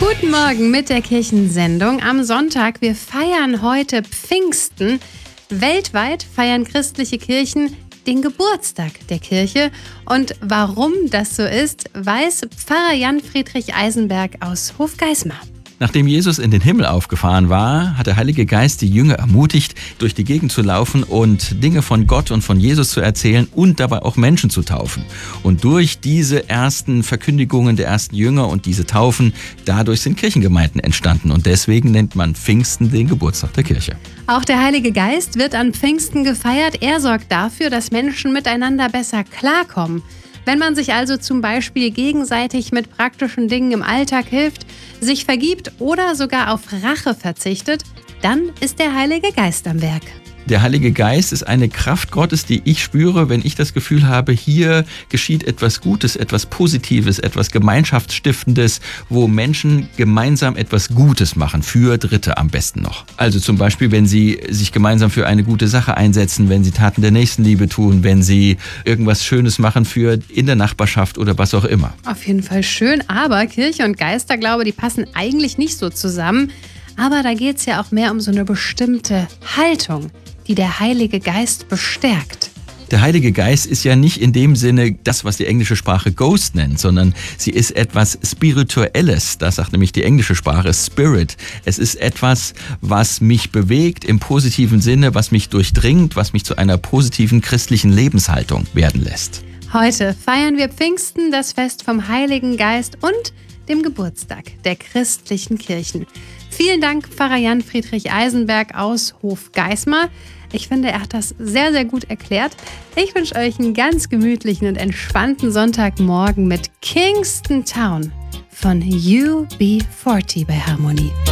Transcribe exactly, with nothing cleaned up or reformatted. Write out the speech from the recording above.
Guten Morgen mit der Kirchensendung am Sonntag. Wir feiern heute Pfingsten. Weltweit feiern christliche Kirchen den Geburtstag der Kirche. Und warum das so ist, weiß Pfarrer Jan Friedrich Eisenberg aus Hofgeismar. Nachdem Jesus in den Himmel aufgefahren war, hat der Heilige Geist die Jünger ermutigt, durch die Gegend zu laufen und Dinge von Gott und von Jesus zu erzählen und dabei auch Menschen zu taufen. Und durch diese ersten Verkündigungen der ersten Jünger und diese Taufen, dadurch sind Kirchengemeinden entstanden. Und deswegen nennt man Pfingsten den Geburtstag der Kirche. Auch der Heilige Geist wird an Pfingsten gefeiert. Er sorgt dafür, dass Menschen miteinander besser klarkommen. Wenn man sich also zum Beispiel gegenseitig mit praktischen Dingen im Alltag hilft, sich vergibt oder sogar auf Rache verzichtet, dann ist der Heilige Geist am Werk. Der Heilige Geist ist eine Kraft Gottes, die ich spüre, wenn ich das Gefühl habe, hier geschieht etwas Gutes, etwas Positives, etwas Gemeinschaftsstiftendes, wo Menschen gemeinsam etwas Gutes machen, für Dritte am besten noch. Also zum Beispiel, wenn sie sich gemeinsam für eine gute Sache einsetzen, wenn sie Taten der Nächstenliebe tun, wenn sie irgendwas Schönes machen für in der Nachbarschaft oder was auch immer. Auf jeden Fall schön, aber Kirche und Geisterglaube, die passen eigentlich nicht so zusammen. Aber da geht es ja auch mehr um so eine bestimmte Haltung, die der Heilige Geist bestärkt. Der Heilige Geist ist ja nicht in dem Sinne das, was die englische Sprache Ghost nennt, sondern sie ist etwas Spirituelles. Das sagt nämlich die englische Sprache Spirit. Es ist etwas, was mich bewegt im positiven Sinne, was mich durchdringt, was mich zu einer positiven christlichen Lebenshaltung werden lässt. Heute feiern wir Pfingsten, das Fest vom Heiligen Geist und dem Geburtstag der christlichen Kirchen. Vielen Dank, Pfarrer Jan Friedrich Eisenberg aus Hofgeismar. Ich finde, er hat das sehr, sehr gut erklärt. Ich wünsche euch einen ganz gemütlichen und entspannten Sonntagmorgen mit Kingston Town von U B vierzig bei Harmonie.